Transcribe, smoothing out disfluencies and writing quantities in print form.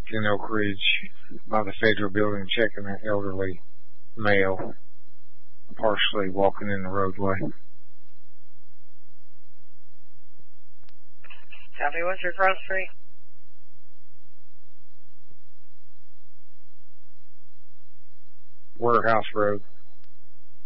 in Oak Ridge by the federal building, checking an elderly male partially walking in the roadway. Copy, what's your cross street? Warehouse Road.